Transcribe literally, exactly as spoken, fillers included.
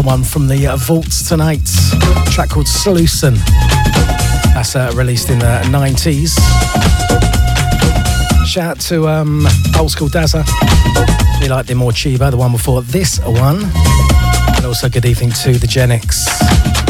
another one from the uh, Vaults tonight. A track called Solution. That's uh, released in the nineties. Shout out to um, Old School Dazza. You like the more Chiba, the one before this one. And also good evening to the Gen X.